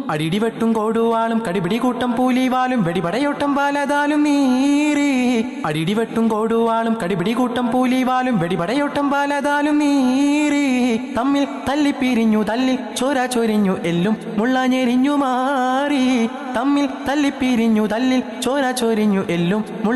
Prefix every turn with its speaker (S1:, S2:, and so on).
S1: അടിടിവെട്ടും കോടുവാളും കടിപിടി കൂട്ടം പൂലിവാലും വെടിപടയോട്ടം പാലതാലും നീറി അടിടിവെട്ടും കോടുവാളും കടിപിടി കൂട്ടം പൂലിവാലും വെടിപടയോട്ടം പാലതാലും നീറി തമ്മിൽ തല്ലിപ്പിരിഞ്ഞു തല്ലിൽ ചോര ചൊരിഞ്ഞു എല്ലും മുള്ളഞ്ഞെരിഞ്ഞു മാറി തമ്മിൽ തല്ലിപ്പിരിഞ്ഞു തല്ലിൽ ചോര ചൊരിഞ്ഞു എല്ലും